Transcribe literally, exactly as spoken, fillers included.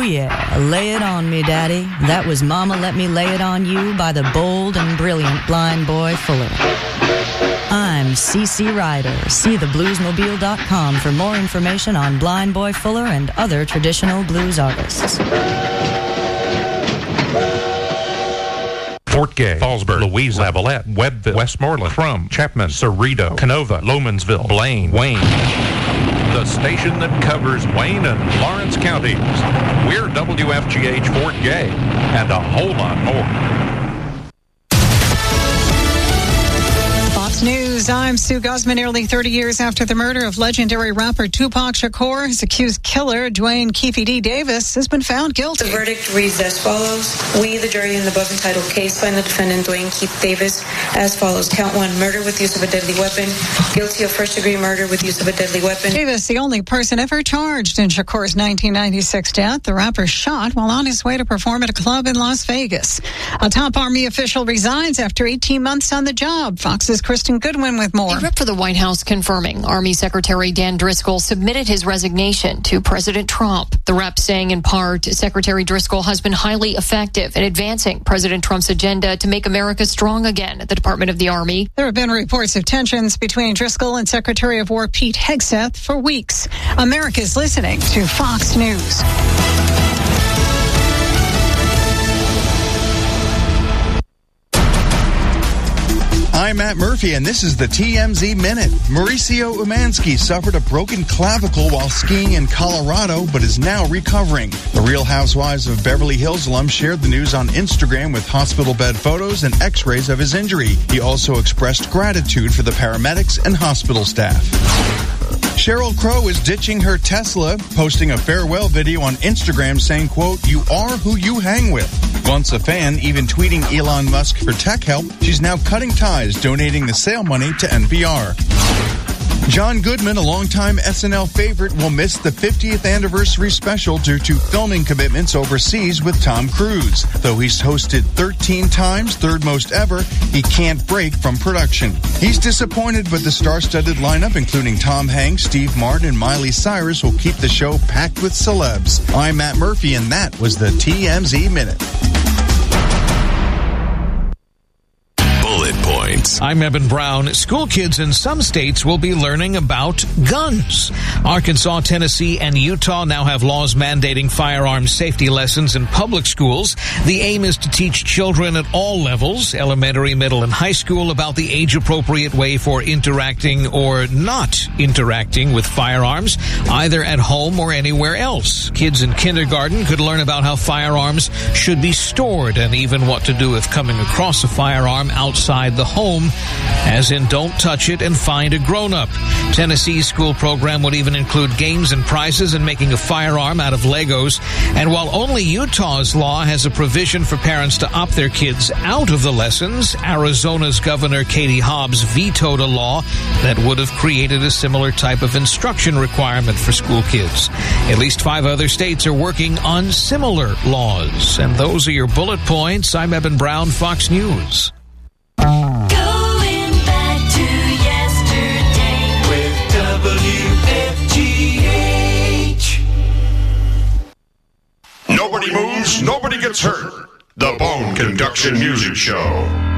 yeah, Lay It On Me, Daddy. That was Mama Let Me Lay It On You by the bold and brilliant Blind Boy Fuller. I'm C C Ryder. See the bluesmobile dot com for more information on Blind Boy Fuller and other traditional blues artists. Fort Gay, Fallsburg, Louise, Lavalette, Webbville, Westmoreland, Crum, Chapman, Cerrito, Canova, Lomansville, Blaine, Wayne. The station that covers Wayne and Lawrence counties. We're W F G H Fort Gay, and a whole lot more. Fox News, I'm Sue Guzman. Nearly thirty years after the murder of legendary rapper Tupac Shakur, his accused killer, Dwayne Keefe D. Davis, has been found guilty. The verdict reads as follows. We, the jury in the above entitled case, find the defendant, Dwayne Keefe Davis, as follows. Count one, murder with use of a deadly weapon. Guilty of first-degree murder with use of a deadly weapon. Davis, the only person ever charged in Shakur's nineteen ninety-six death. The rapper shot while on his way to perform at a club in Las Vegas. A top Army official resigns after eighteen months on the job. Fox's Kristen Goodwin with more. A rep for the White House confirming Army Secretary Dan Driscoll submitted his resignation to President Trump. The rep saying in part, Secretary Driscoll has been highly effective in advancing President Trump's agenda to make America strong again at the Department of the Army. There have been reports of tensions between Driscoll and Secretary of War Pete Hegseth for weeks. America's listening to Fox News. I'm Matt Murphy, and this is the T M Z Minute. Mauricio Umansky suffered a broken clavicle while skiing in Colorado, but is now recovering. The Real Housewives of Beverly Hills alum shared the news on Instagram with hospital bed photos and x-rays of his injury. He also expressed gratitude for the paramedics and hospital staff. Sheryl Crow is ditching her Tesla, posting a farewell video on Instagram saying, quote, "You are who you hang with." Once a fan, even tweeting Elon Musk for tech help, she's now cutting ties, donating the sale money to N P R. John Goodman, a longtime S N L favorite, will miss the fiftieth anniversary special due to filming commitments overseas with Tom Cruise. Though he's hosted thirteen times, third most ever, he can't break from production. He's disappointed, but the star-studded lineup, including Tom Hanks, Steve Martin, and Miley Cyrus, will keep the show packed with celebs. I'm Matt Murphy, and that was the T M Z Minute. Points. I'm Eben Brown. School kids in some states will be learning about guns. Arkansas, Tennessee, and Utah now have laws mandating firearms safety lessons in public schools. The aim is to teach children at all levels, elementary, middle, and high school, about the age-appropriate way for interacting or not interacting with firearms, either at home or anywhere else. Kids in kindergarten could learn about how firearms should be stored and even what to do if coming across a firearm outside the home, as in don't touch it and find a grown-up. Tennessee's school program would even include games and prizes and making a firearm out of Legos. And while only Utah's law has a provision for parents to opt their kids out of the lessons, Arizona's Governor Katie Hobbs vetoed a law that would have created a similar type of instruction requirement for school kids. At least five other states are working on similar laws. And those are your bullet points. I'm Eben Brown, Fox News. Going back to yesterday with W F G H. Nobody moves, nobody gets hurt. The Bone Conduction Music Show.